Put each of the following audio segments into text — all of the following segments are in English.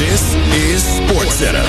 This is SportsCenter.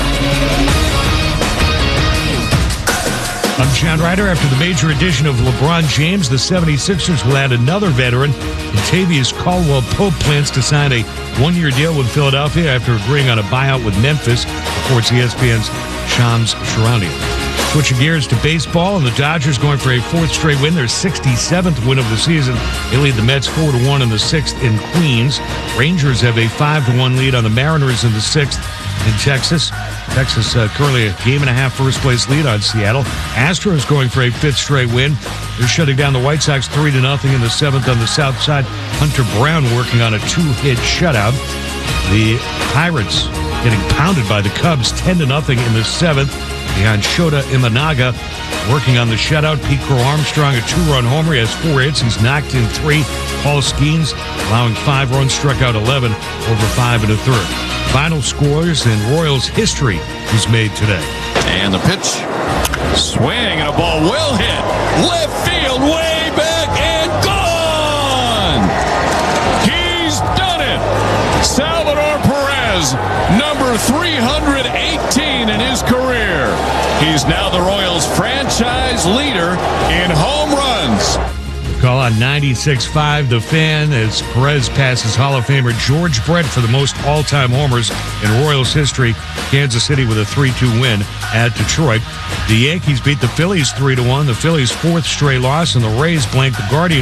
I'm John Ryder. After the major addition of LeBron James, the 76ers will add another veteran. Kentavious Caldwell-Pope plans to sign a one-year deal with Philadelphia after agreeing on a buyout with Memphis, reports ESPN's Shams Charania. Switching gears to baseball, and the Dodgers going for a fourth straight win, their 67th win of the season. They lead the Mets 4-1 in the sixth in Queens. Rangers have a 5-1 lead on the Mariners in the sixth in Texas. Texas currently a game-and-a-half first-place lead on Seattle. Astros going for a fifth straight win. They're shutting down the White Sox 3-0 in the seventh on the south side. Hunter Brown working on a two-hit shutout. The Pirates getting pounded by the Cubs 10-0 in the seventh. Behind Shota Imanaga working on the shutout. Pete Crow Armstrong, a two-run homer. He has 4 hits. He's knocked in 3. Paul Skeens allowing 5 runs, struck out 11 over 5 1/3. Final scores in Royals history was made today. And the pitch. Swing and a ball well hit. Left field, way back and gone. He's done it. Salvador Perez, number 318 in his career. He's now the Royals franchise leader in home runs. Call on 96.5 The Fan as Perez passes Hall of Famer George Brett for the most all-time homers in Royals history. Kansas City with a 3-2 win at Detroit. The Yankees beat the Phillies 3-1. The Phillies' fourth straight loss, and the Rays blanked the Guardians